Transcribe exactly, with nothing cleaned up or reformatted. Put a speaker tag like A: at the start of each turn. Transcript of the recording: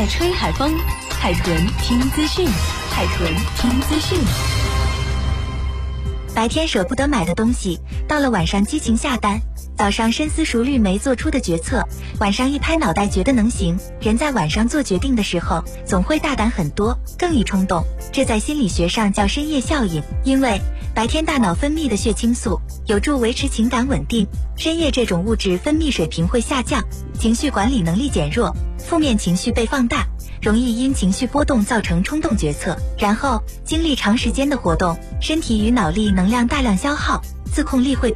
A: 夜吹海风，海豚听资讯，海豚听资讯。
B: 白天舍不得买的东西，到了晚上激情下单，早上深思熟虑没做出的决策，晚上一拍脑袋觉得能行。人在晚上做决定的时候，总会大胆很多，更易冲动，这在心理学上叫深夜效应。因为白天大脑分泌的血清素有助维持情感稳定，深夜这种物质分泌水平会下降，情绪管理能力减弱，负面情绪被放大，容易因情绪波动造成冲动决策，然后经历长时间的活动，身体与脑力能量大量消耗，自控力会